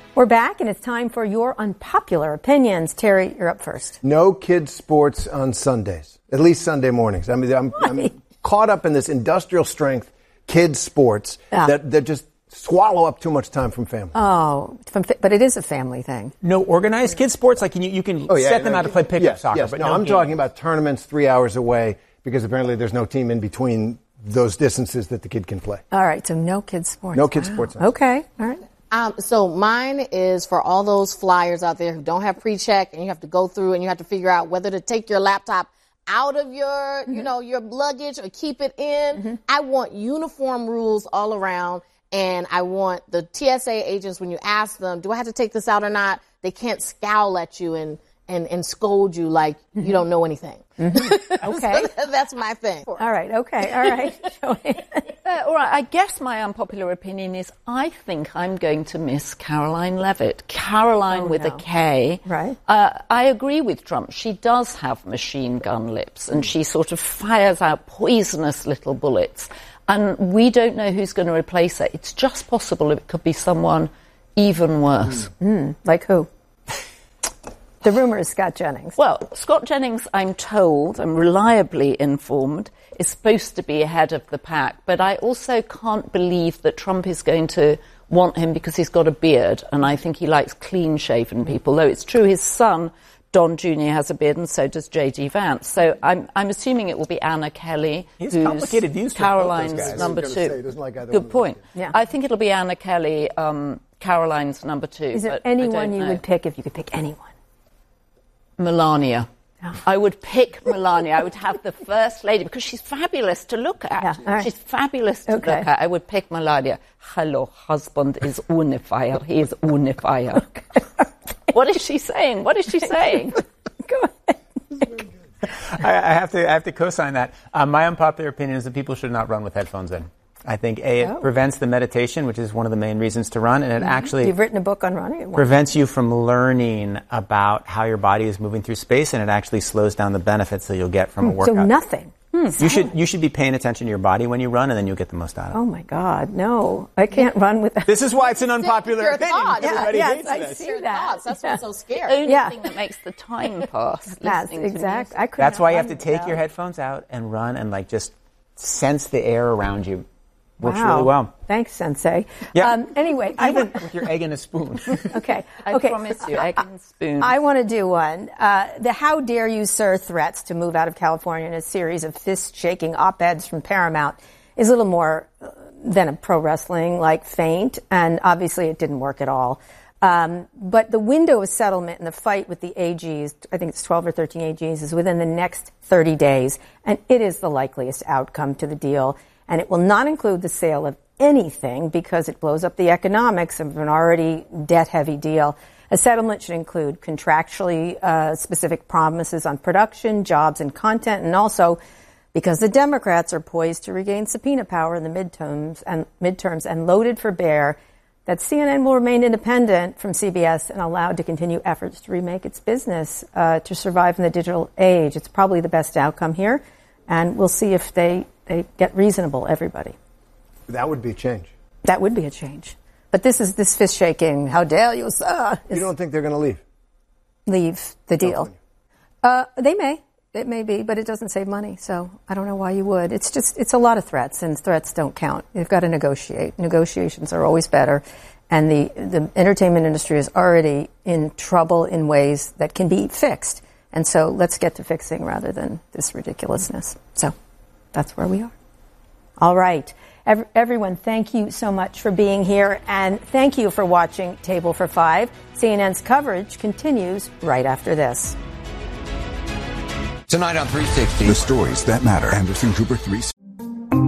We're back, and it's time for your unpopular opinions. Terry, you're up first. No kids' sports on Sundays, at least Sunday mornings. I mean, I'm caught up in this industrial strength kids' sports that just swallow up too much time from family. Oh, but it is a family thing. No organized kids' sports? Like you can set them out to play pickup soccer. Yes. But no, I'm talking about tournaments 3 hours away because apparently there's no team in between those distances that the kid can play. All right, so no kids' sports. No kids' sports. Okay, all right. So mine is for all those flyers out there who don't have pre-check and you have to go through and you have to figure out whether to take your laptop out of your, your luggage or keep it in. Mm-hmm. I want uniform rules all around, and I want the TSA agents, when you ask them, do I have to take this out or not, they can't scowl at you and scold you like you don't know anything. Mm-hmm. Okay. So that's my thing. All right, okay, all right. All right, I guess my unpopular opinion is I think I'm going to miss Caroline Leavitt. Caroline with a K. Right. I agree with Trump. She does have machine gun lips, and she sort of fires out poisonous little bullets. And we don't know who's going to replace her. It's just possible it could be someone even worse. Like who? The rumor is Scott Jennings. Well, Scott Jennings, I'm told, I'm reliably informed, is supposed to be ahead of the pack. But I also can't believe that Trump is going to want him because he's got a beard. And I think he likes clean-shaven people. Though it's true his son, Don Jr., has a beard, and so does J.D. Vance. So I'm assuming it will be Anna Kelly, who's complicated views Caroline's number two. Like Good point. Yeah. I think it'll be Anna Kelly, Caroline's number two. Is there anyone you would pick if you could pick anyone? Melania. Oh. I would pick Melania. I would have the first lady because she's fabulous to look at. Yeah, all right. She's fabulous to look at. I would pick Melania. Hello, husband is on fire. He is on fire. Okay. What is she saying? What is she saying? Go ahead. I have to co-sign that. My unpopular opinion is that people should not run with headphones in. I think, it prevents the meditation, which is one of the main reasons to run, and it actually... You've written a book on running. Prevents you from learning about how your body is moving through space, and it actually slows down the benefits that you'll get from a workout. So nothing. You should be paying attention to your body when you run, and then you'll get the most out of it. Oh, my God, no. I can't run with that. This is why it's an unpopular opinion. Everybody hates I this. see that. That's what's so scary. The only thing that makes the time pass. That's exact. That's why you have to take your headphones out and run and just sense the air around you. Works really well. Thanks, Sensei. Yeah. Anyway, with your egg and a spoon. Okay. I promise you, egg and spoon. I want to do one. The "How dare you, sir" threats to move out of California in a series of fist-shaking op-eds from Paramount is a little more than a pro wrestling-like feint, and obviously it didn't work at all. But the window of settlement in the fight with the AGs, I think it's 12 or 13 AGs, is within the next 30 days, and it is the likeliest outcome to the deal. And it will not include the sale of anything because it blows up the economics of an already debt-heavy deal. A settlement should include contractually specific promises on production, jobs, and content, and also because the Democrats are poised to regain subpoena power in the midterms and loaded for bear, that CNN will remain independent from CBS and allowed to continue efforts to remake its business to survive in the digital age. It's probably the best outcome here, and we'll see if they get reasonable, everybody. That would be a change. That would be a change. But this fist shaking, how dare you, sir? You don't think they're going to leave? Leave the deal. They may. It may be, but it doesn't save money. So I don't know why you would. It's a lot of threats, and threats don't count. You've got to negotiate. Negotiations are always better. And the entertainment industry is already in trouble in ways that can be fixed. And so let's get to fixing rather than this ridiculousness. So that's where we are. All right. Everyone, thank you so much for being here, and thank you for watching Table for Five. CNN's coverage continues right after this. Tonight on 360. The stories that matter. Anderson Cooper 360.